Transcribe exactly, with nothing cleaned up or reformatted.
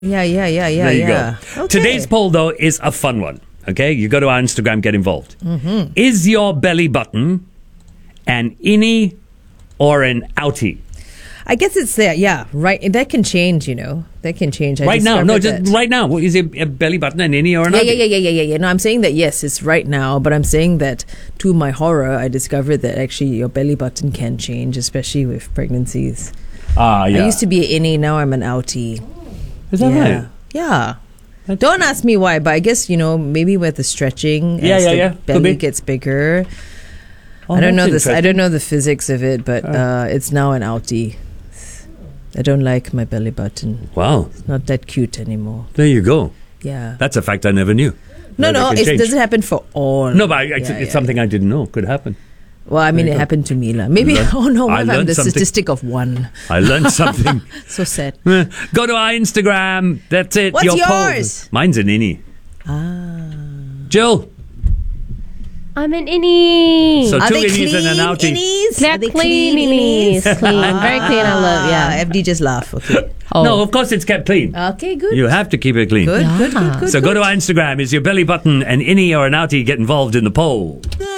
Yeah, yeah, yeah, yeah, There you yeah. go. Okay. Today's poll, though, is a fun one. Okay, you go to our Instagram, get involved. Mm-hmm. Is your belly button an innie or an outie? I guess it's there. Yeah, right. That can change. You know, that can change. I Right now, no, just discovered that. right now. What, is it a belly button an innie or an Yeah, outie? yeah, yeah, yeah, yeah, yeah, yeah. No, I'm saying that yes, it's right now, but I'm saying that to my horror, I discovered that actually your belly button can change, especially with pregnancies. Ah, yeah. I used to be an innie, now I'm an outie. Is that yeah. right? Yeah. That's Don't ask me why, but I guess, you know, maybe with the stretching, Yeah, as yeah, the yeah. Could belly be. gets bigger. Oh, I don't know that's this. I interesting. don't know the physics of it, but uh, it's now an outie. I don't like my belly button. Wow, It's not that cute anymore. there you go. Yeah. That's a fact I never knew. No, That no, can it change. doesn't happen for all. No, but I, it's, Yeah, it's yeah, something I didn't know could happen. Well, I mean, There it you go. happened to me. La. Maybe, learned- oh no, I what if I'm learned the something. statistic of one? I learned something. So sad. Go to our Instagram. That's it. What's Your yours? poll. Mine's an innie. Ah. Jill. I'm an innie. So Are two they innies clean and an outie. innies? They're Are they clean innies. innies? Clean. Very clean. I love, Ah, yeah. F D just laugh. Okay. Oh. No, of course it's kept clean. Okay, good. You have to keep it clean. Good, good, Yeah. good, good. So go good. to our Instagram. Is your belly button an innie or an outie? Get involved in the poll.